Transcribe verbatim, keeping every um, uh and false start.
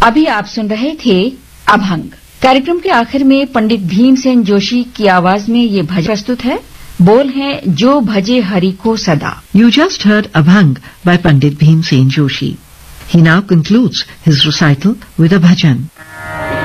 अभी आप सुन रहे थे अभंग। कार्यक्रम के आखिर में पंडित भीमसेन जोशी की आवाज में ये भजन प्रस्तुत है। बोल है जो भजे हरि को सदा। You just heard Abhang by Pandit Bhimsen Joshi. He now concludes his recital with a bhajan.